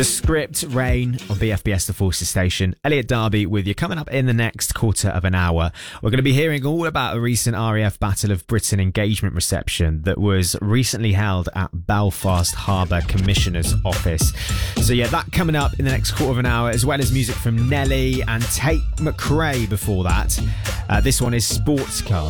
The Script, Rain on BFBS The Forces Station. Elliot Darby with you, coming up in the next quarter of an hour. We're going to be hearing all about a recent RAF Battle of Britain engagement reception that was recently held at Belfast Harbour Commissioner's Office. So yeah, that coming up in the next quarter of an hour, as well as music from Nelly and Tate McRae before that. This one is Sports Car.